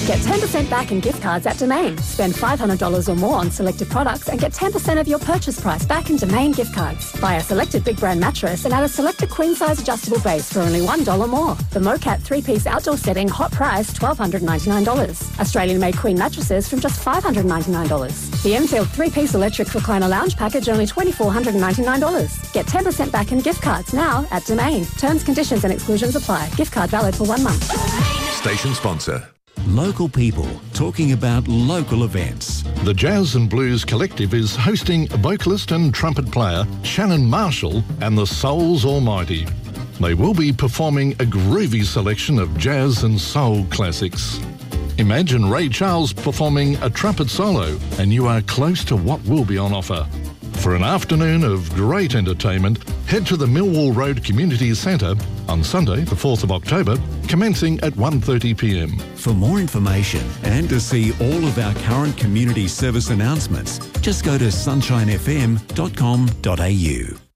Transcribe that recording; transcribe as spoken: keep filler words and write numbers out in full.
Get ten percent back in gift cards at Domain. Spend five hundred dollars or more on selected products and get ten percent of your purchase price back in Domain gift cards. Buy a selected big brand mattress and add a selected queen size adjustable base for only one dollar more. The Mocat three-piece outdoor setting, hot price, one thousand two hundred ninety-nine dollars. Australian-made queen mattresses from just five hundred ninety-nine dollars. The Enfield three-piece electric recliner lounge package, only two thousand four hundred ninety-nine dollars. Get ten percent back in gift cards now at Domain. Terms, conditions and exclusions apply. Gift card valid for one month. Station sponsor. Local people talking about local events. The Jazz and Blues Collective is hosting vocalist and trumpet player Shannon Marshall and the Souls Almighty. They will be performing a groovy selection of jazz and soul classics. Imagine Ray Charles performing a trumpet solo, and you are close to what will be on offer. For an afternoon of great entertainment, head to the Millwall Road Community Centre on Sunday, the fourth of October, commencing at one thirty p m. For more information and to see all of our current community service announcements, just go to sunshine f m dot com dot a u.